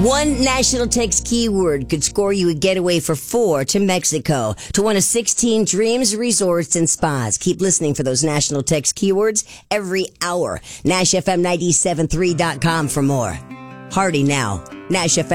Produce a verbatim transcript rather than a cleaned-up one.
One national text keyword could score you a getaway for four to Mexico, to one of sixteen dreams, resorts, and spas. Keep listening for those national text keywords every hour. Nash F M nine seven three dot com for more. Hardy now. Nash F M.